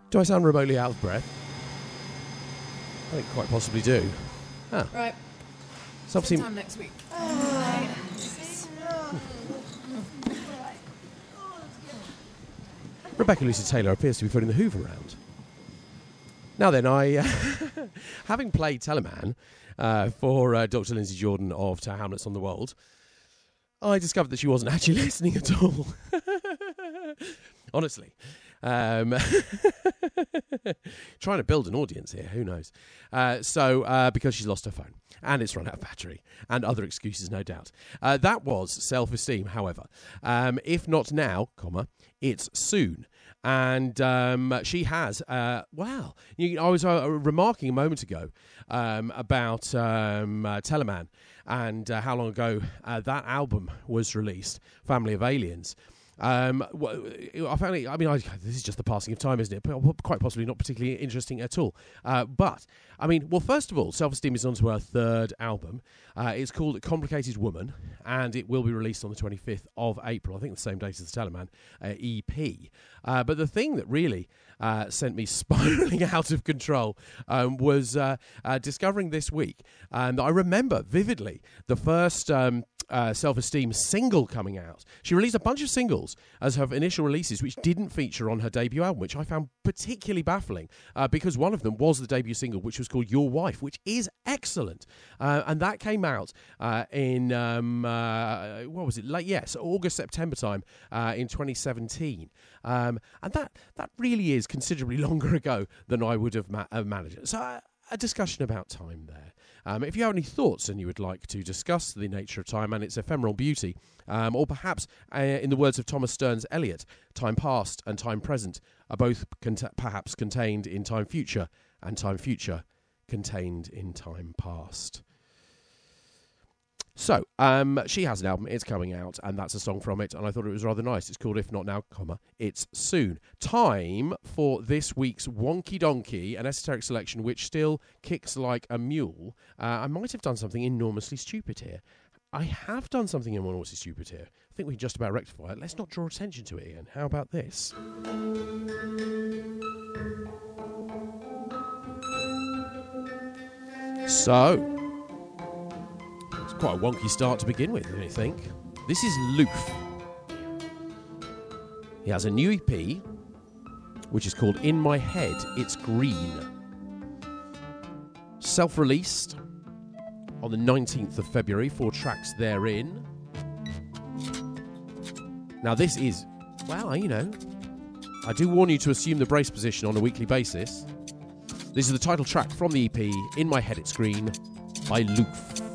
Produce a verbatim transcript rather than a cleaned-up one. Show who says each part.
Speaker 1: Do I sound remotely out of breath? I think quite possibly do. Ah.
Speaker 2: Right.
Speaker 1: Self-esteem.
Speaker 2: Sometime next week.
Speaker 1: Rebecca Lucy Taylor appears to be putting the Hoover round. Now then, I, uh, having played Teleman uh, for uh, Doctor Lindsay Jordan of To Hamlets on the Wold, I discovered that she wasn't actually listening at all. Honestly. Um, trying to build an audience here, who knows? Uh, so, uh, because she's lost her phone, and it's run out of battery, and other excuses, no doubt. Uh, that was Self-Esteem, however. Um, if not now, comma, it's soon. And um, she has, uh, wow, you, I was uh, remarking a moment ago um, about um, uh, Teleman and uh, how long ago uh, that album was released, Family of Aliens. Um, I found it, I mean, I, this is just the passing of time, isn't it? But quite possibly not particularly interesting at all. Uh, but, I mean, well, first of all, Self-Esteem is on to her third album. Uh, it's called Complicated Woman, and it will be released on the twenty-fifth of April. I think the same date as the Teleman uh, E P. Uh, but the thing that really uh, sent me spiraling out of control um, was uh, uh, discovering this week. And I remember vividly the first um, uh, Self-Esteem single coming out. She released a bunch of singles as her initial releases, which didn't feature on her debut album, which I found particularly baffling uh, because one of them was the debut single, which was called Your Wife, which is excellent. Uh, and that came out uh, in, um, uh, what was it? Like, yes, August, September time uh, in twenty seventeen. Um, and that, that really is considerably longer ago than I would have, ma- have managed. So uh, a discussion about time there. Um, if you have any thoughts and you would like to discuss the nature of time and its ephemeral beauty, um, or perhaps, uh, in the words of Thomas Stearns Eliot, time past and time present are both cont- perhaps contained in time future, and time future contained in time past. So, um, she has an album, it's coming out, and that's a song from it, and I thought it was rather nice. It's called If Not Now, comma, It's Soon. Time for this week's Wonky Donkey, an esoteric selection which still kicks like a mule. Uh, I might have done something enormously stupid here. I have done something enormously stupid here. I think we can just about rectify it. Let's not draw attention to it, Ian. How about this? So... quite a wonky start to begin with, don't you think? This is Loof. He has a new E P, which is called In My Head, It's Green. Self-released on the nineteenth of February, four tracks therein. Now this is, well, you know, I do warn you to assume the brace position on a weekly basis. This is the title track from the E P, In My Head, It's Green, by Loof.